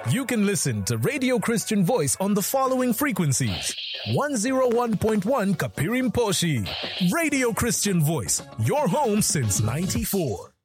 You can listen to Radio Christian Voice on the following frequencies. 101.1 Kapirimposhi. Radio Christian Voice, your home since 94.